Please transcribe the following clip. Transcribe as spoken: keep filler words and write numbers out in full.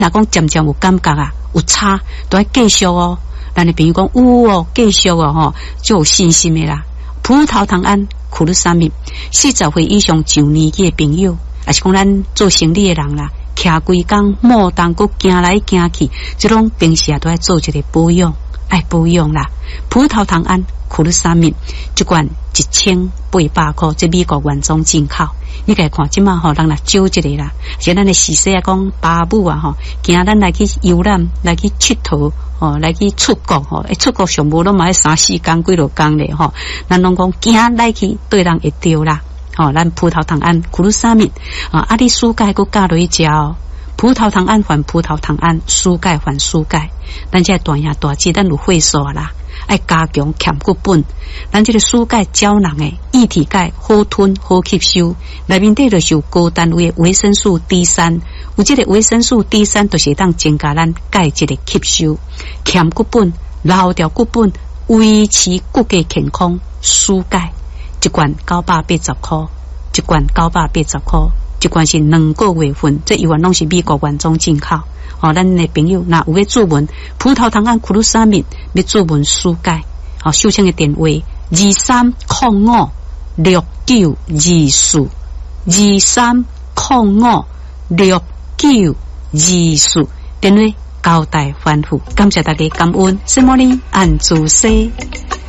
若讲渐渐有感觉啊，有差，都要继续哦。咱的朋友讲有哦，继续哦，吼，就有信心的啦。葡萄糖胺库鲁沙米，四十岁以上上年纪的朋友，也是讲咱做生意的人啦，徛规工莫当佫行来行去，即种平时啊都要做一个保养，爱保养啦。葡萄糖胺库鲁沙米一罐一千八百块，这美国原装进口。你家看即马吼，人来少一个啦，而咱的时势啊，讲爸母啊吼，惊咱来去游览，来去佚佗。哦，来去出国吼，诶，出国上无拢嘛要三四工几落工咧吼，咱拢讲惊来去对人会着啦，吼，咱葡萄糖胺库鲁沙米啊，啊，你输钙佮加落去食哦，葡萄糖胺还葡萄糖胺，输钙还输钙，咱这大牙大剂咱有会数啦，爱加强欠骨本，咱这个输钙胶囊诶，液体钙好吞好吸收，内面底就是有高单位的维生素 D 三。有这个维生素 D 三，就是当增加咱钙质的吸收，欠骨本、老掉骨本，维持骨骼健康。输钙一罐九百八十块，一罐九百八十块，一罐是两个月份，这一罐拢是美国原装进口。哦，咱的朋友若有要注文葡萄糖胺库鲁沙米，要注文输钙，哦，收听的电话二三零五六九二四二三零五六。九二四电话交代吩咐，感谢大家感恩，什么呢？按住西。